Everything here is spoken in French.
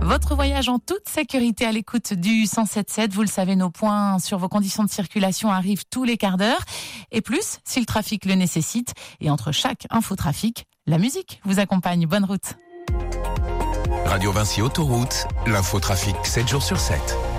Votre voyage en toute sécurité à l'écoute du 107.7. Vous le savez, nos points sur vos conditions de circulation arrivent tous les quarts d'heure. Et plus, si le trafic le nécessite. Et entre chaque infotrafic, la musique vous accompagne. Bonne route. Radio Vinci Autoroute, l'infotrafic 7 jours sur 7.